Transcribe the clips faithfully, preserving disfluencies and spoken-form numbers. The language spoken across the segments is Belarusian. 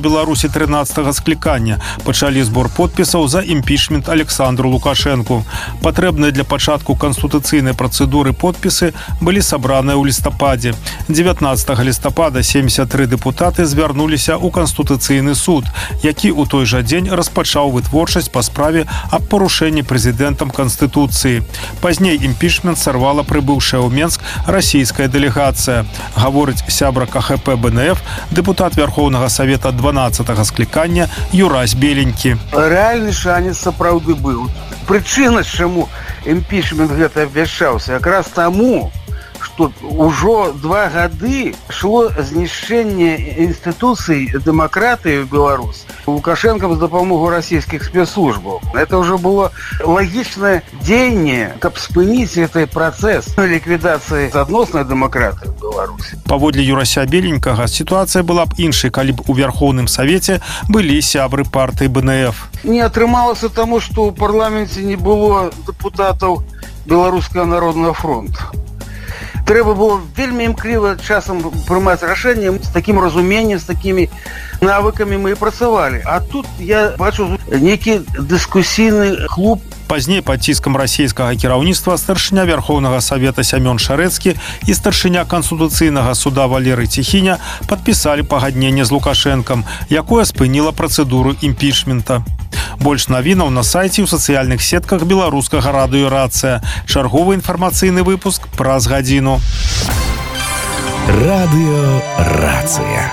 Беларусі трынаццатага склікання пачалі збор подпісаў за імпічмент Александру Лукашэнку. Патрэбныя для пачатку канстытуцыйнай працэдуры подпісы былі сабраныя ў лістападзе. дзевятнаццатага лістапада семьдесят тры дэпутаты звярнуліся ў Канстытуцыйны суд, які ў той жа дзень распачаў вытворчасць па справе аб парушэнні прэзідэнтам Канстытуцыі. Пазней імпічмент сарвала прыбыўшая ў Менск расійская дэлегацыя. Гаворыць сябра ка ха пэ бэ эн эф, дэпутат Верховнага Савета дванаццатага склікання Юрась Беленькі. Рэальны шанец сапраўды быў. Прычына, чаму імпічмент гэта абвяшчаўся, якраз таму, што ўжо два гады шло знішчэнне інстытуцый дэмакратыі ў Беларусь Лукашэнкам з дапамогу расійскіх спецслужбаў. Это ўжо было лагічнае дзеянне, каб спыніць гэты працэс ліквідацыі адноснай дэмакратыі ў Беларусі. Паводле Юрася Беленькага, сітуацыя была б іншай, калі б у Верховным Савеце былі сябры партыі бэ эн эф. Не атрымалася таму, што ў парламенце не было дэпутатаў Беларускага народнага фронту. Трэба было вельмі імкліва часам прымаць рашэнне з такім разуменнем, з такімі навыкамі мы і працавалі. А тут я бачу нейкі дыскусійны клуб. Пазней пад ціскам расійскага кіраўніцтва старшыня Верховнага Савета Сямён Шарэцкі і старшыня Канстытуцыйнага суда Валерый Ціхіня падпісалі пагадненне з Лукашэнкам, якое спыніла працэдуру імпічмента. Больш навінаў на сайце ў сацыяльных сетках беларускага радыё «Рацыя». Чарговы інфармацыйны выпуск праз гадзіну. Радыё «Рацыя».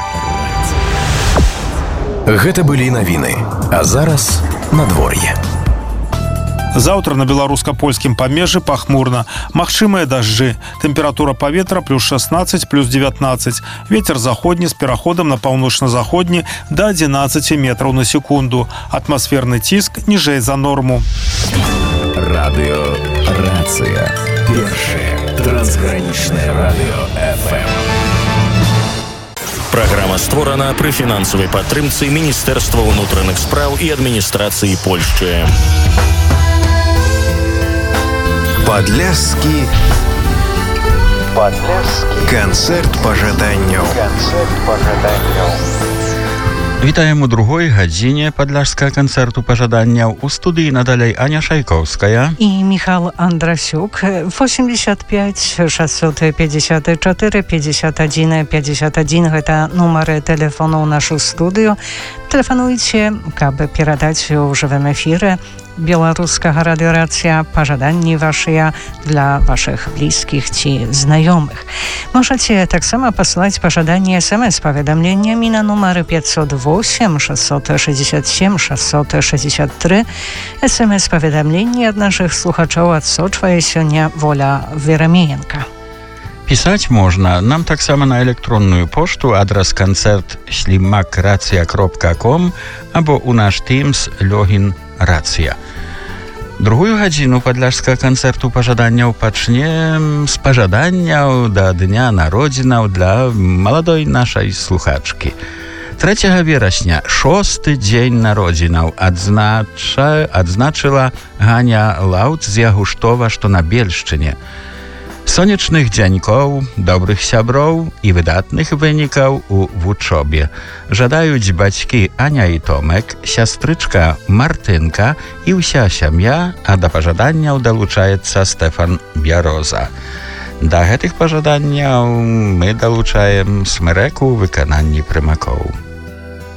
Гэта былі навіны. А зараз надвор'е. Заўтра на беларуска-польскім памежжы пахмурна. Магчымыя дажджы. Тэмпература паветра плюс шаснаццаць, плюс дзевятнаццаць. Вецер заходні з пераходам на паўночна-заходні да адзінаццаці метраў на секунду. Атмасферны ціск ніжэй за норму. Радыё «Рацыя». Першае трансгранічнае радыё эф эм. Праграма створана пры фінансавай падтрымцы Міністэрства ўнутраных спраў і адміністрацыі Польшчы. Падляшскі Падляшскі канцэрт пажаданняў. Канцэрт пажаданняў. Вітаем у другой гадзіне падляшскага канцэрту пажаданняў. У студыі надалей Аня Шайкоўская і Міхал Андрасюк. восемьдесят пять шестьсот пятьдесят четыре пятьдесят один пятьдесят один гэта нумары тэлефону ў нашу студыю. Тэлефануйце, каб перадаць у жывым эфіры беларускага радыё «Рацыя» пажаданні вашыя для вашых блізкіх ці знаёмых. Можаце таксама паслаць пажаданні эс эм эс-паведамленнямі на нумары пятьсот восемь шестьсот шестьдесят семь шестьсот шестьдесят три. эс эм эс-паведамленні ад нашых слухачоў адсочвае сёння Воля Верамеенка. Пісаць можна нам таксама на электронную пошту, адрас канцэрт слімак рацыя кропка ком або ў наш Teams логін «Рацыя». Другую гадзіну падляшскага канцэрту пажаданняў пачнем з пажаданняў да дня народзінаў для маладой нашай слухачкі. трэцяга верасня, шосты дзень народзінаў, адзнача, адзначыла Ганя Лаўц з Ягуштова, што на Бельшчыне. Сонечных дзянькоў, добрых сяброў і выдатных вынікаў у вучобе жадаюць бацькі Аня і Томек, сястрычка Мартынка і ўся сям'я, а да пажаданняў далучаецца Стэфан Бяроза. Да гэтых пажаданняў мы далучаем смырэку ў выкананні прымакоў.